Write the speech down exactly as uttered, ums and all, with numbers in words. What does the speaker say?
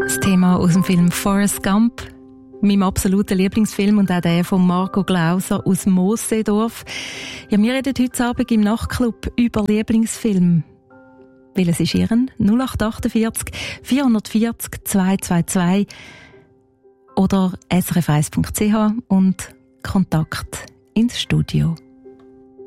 Das Thema aus dem Film Forrest Gump, meinem absoluten Lieblingsfilm, und auch der von Marco Glauser aus Moosseedorf. Ja, wir reden heute Abend im Nachtclub über Lieblingsfilm. Welches ist Ihren? null acht achtundvierzig vierhundertvierzig zweihundertzweiundzwanzig oder s r f eins punkt c h und Kontakt ins Studio.